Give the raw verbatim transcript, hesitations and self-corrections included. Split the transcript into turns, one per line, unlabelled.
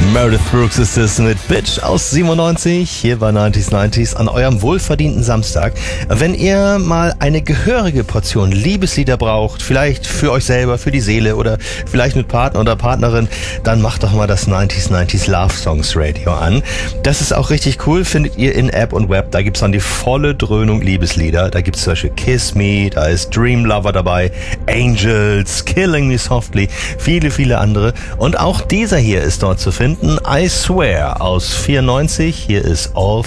Meredith Brooks ist es mit Bitch aus siebenundneunzig, hier bei neunzig neunzig an eurem wohlverdienten Samstag. Wenn ihr mal eine gehörige Portion Liebeslieder braucht, vielleicht für euch selber, für die Seele oder vielleicht mit Partner oder Partnerin, dann macht doch mal das neunzig neunzig Love Songs Radio an. Das ist auch richtig cool, findet ihr in App und Web. Da gibt's dann die volle Dröhnung Liebeslieder. Da gibt's zum Beispiel Kiss Me, da ist Dream Lover dabei, Angels, Killing Me Softly, viele, viele andere. Und auch dieser hier ist dort zu finden, I Swear aus vierundneunzig. Hier ist All